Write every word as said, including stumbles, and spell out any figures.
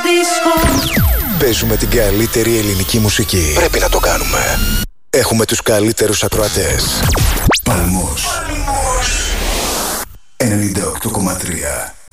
δίσκο. Παίζουμε την καλύτερη ελληνική μουσική. Πρέπει να το κάνουμε. Έχουμε τους καλύτερους ακροατές. Παλμός ενενήντα οκτώ κόμμα τρία.